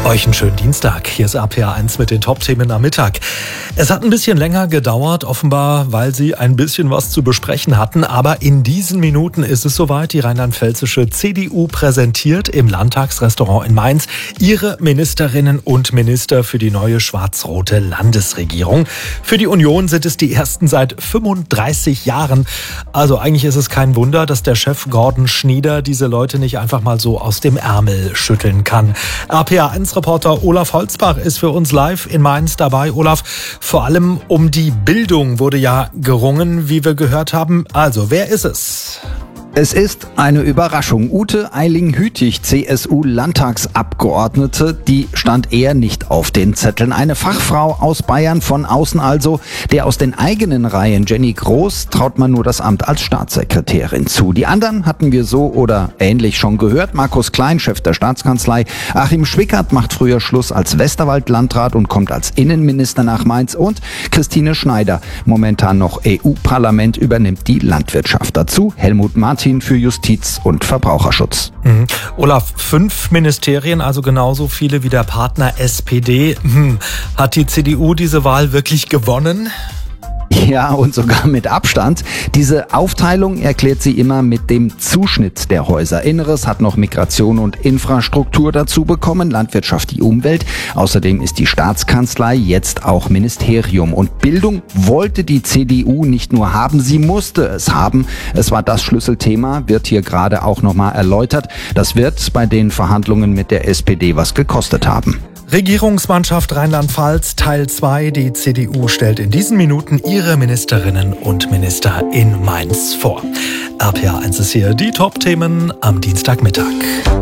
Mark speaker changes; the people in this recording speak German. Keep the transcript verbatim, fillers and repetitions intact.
Speaker 1: Euch einen schönen Dienstag. Hier ist R P R eins mit den Top-Themen am Mittag. Es hat ein bisschen länger gedauert, offenbar, weil sie ein bisschen was zu besprechen hatten. Aber in diesen Minuten ist es soweit. Die rheinland-pfälzische C D U präsentiert im Landtagsrestaurant in Mainz ihre Ministerinnen und Minister für die neue schwarz-rote Landesregierung. Für die Union sind es die ersten seit fünfunddreißig Jahren. Also eigentlich ist es kein Wunder, dass der Chef Gordon Schnieder diese Leute nicht einfach mal so aus dem Ärmel schütteln kann. R P R eins Reporter Olaf Holzbach ist für uns live in Mainz dabei. Olaf, vor allem um die Bildung wurde ja gerungen, wie wir gehört haben. Also, wer ist es?
Speaker 2: Es ist eine Überraschung. Ute Eiling-Hütig, C S U-Landtagsabgeordnete, die stand eher nicht auf den Zetteln. Eine Fachfrau aus Bayern, von außen also. Der aus den eigenen Reihen, Jenny Groß, traut man nur das Amt als Staatssekretärin zu. Die anderen hatten wir so oder ähnlich schon gehört. Markus Klein, Chef der Staatskanzlei. Achim Schwickert macht früher Schluss als Westerwald-Landrat und kommt als Innenminister nach Mainz. Und Christine Schneider, momentan noch E U-Parlament, übernimmt die Landwirtschaft. Dazu Helmut Martin für Justiz und Verbraucherschutz.
Speaker 1: Mhm. Olaf, fünf Ministerien, also genauso viele wie der Partner S P D. Hm. Hat die C D U diese Wahl wirklich gewonnen?
Speaker 2: Ja, und sogar mit Abstand. Diese Aufteilung erklärt sie immer mit dem Zuschnitt der Häuser. Inneres hat noch Migration und Infrastruktur dazu bekommen, Landwirtschaft, die Umwelt. Außerdem ist die Staatskanzlei jetzt auch Ministerium. Und Bildung wollte die C D U nicht nur haben, sie musste es haben. Es war das Schlüsselthema, wird hier gerade auch nochmal erläutert. Das wird bei den Verhandlungen mit der S P D was gekostet haben.
Speaker 1: Regierungsmannschaft Rheinland-Pfalz Teil zwei. Die C D U stellt in diesen Minuten ihre Ministerinnen und Minister in Mainz vor. R P R eins ist hier die Top-Themen am Dienstagmittag.